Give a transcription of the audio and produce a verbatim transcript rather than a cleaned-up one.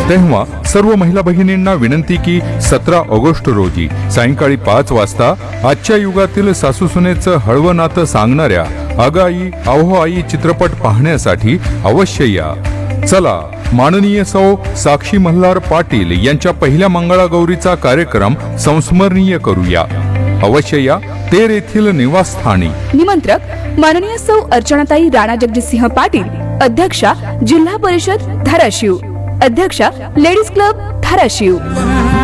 तेव्हा सर्व महिला भगिनींना विनंती की सतरा ऑगस्ट रोजी सायंकाळी पाच वाजता आजच्या युगातील सासूसुनेचं हळवं नातं सांगणाऱ्या अगाई अहो आई चित्रपट पाहण्यासाठी अवश्य या. चला माननीय सौ साक्षी मल्हार पाटील यांच्या पहिल्या मंगळागौरीचा कार्यक्रम संस्मरणीय करूया. अवश्य या. तेर येथील निवासस्थानी. निमंत्रक माननीय सौ अर्चनाताई राणा जगजितसिंह पाटील, अध्यक्षा जिल्हा परिषद धाराशिव, अध्यक्षा लेडीज क्लब धाराशिव.